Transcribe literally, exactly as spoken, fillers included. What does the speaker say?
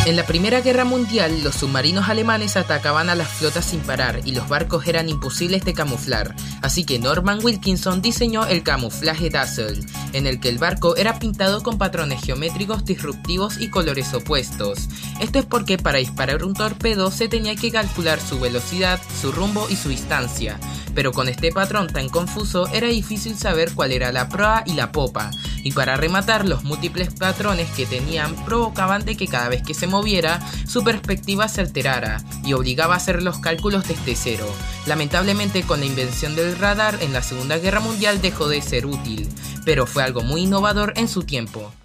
En la Primera Guerra Mundial, los submarinos alemanes atacaban a las flotas sin parar y los barcos eran imposibles de camuflar, así que Norman Wilkinson diseñó el camuflaje Dazzle, en el que el barco era pintado con patrones geométricos disruptivos y colores opuestos. Esto es porque para disparar un torpedo se tenía que calcular su velocidad, su rumbo y su distancia, pero con este patrón tan confuso era difícil saber cuál era la proa y la popa, y para rematar los múltiples patrones que tenían provocaban de que cada vez que se moviera, su perspectiva se alterara y obligaba a hacer los cálculos desde cero. Lamentablemente, con la invención del radar en la Segunda Guerra Mundial dejó de ser útil, pero fue algo muy innovador en su tiempo.